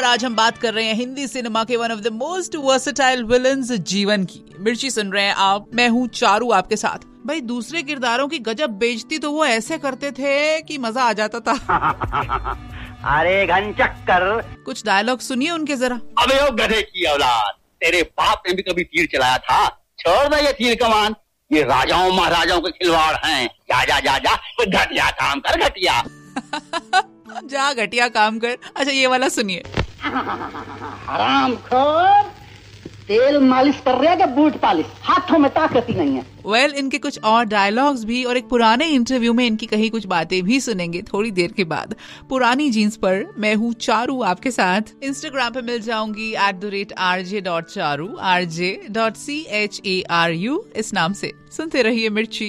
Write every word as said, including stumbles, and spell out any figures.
आज हम बात कर रहे हैं हिंदी सिनेमा के one of the most versatile villains जीवन की। मिर्ची सुन रहे हैं आप, मैं हूँ चारू आपके साथ। भाई दूसरे किरदारों की गजब बेइज्जती तो वो ऐसे करते थे कि मजा आ जाता था। अरे घनचक्कर, कुछ डायलॉग सुनिए उनके जरा। अबे ओ गधे की औलाद, तेरे बाप ने भी कभी तीर चलाया था? छोड़ दे ये तीर कमान, ये राजाओं महाराजाओं के खिलवाड़ हैं। जा जा जा जा, घटिया काम कर घटिया। जा घटिया काम कर। अच्छा ये वाला सुनिए। हरामखोर, तेल मालिश कर रहे हैं बूट पालिश, हाथों में ताकत ही नहीं है। वेल well, इनके कुछ और डायलॉग्स भी और एक पुराने इंटरव्यू में इनकी कही कुछ बातें भी सुनेंगे थोड़ी देर के बाद। पुरानी जीन्स पर मैं हूँ चारू आपके साथ। इंस्टाग्राम पे मिल जाऊंगी at the rate R J dot Charu, R J dot C H A R you इस नाम से। सुनते रहिए मिर्ची।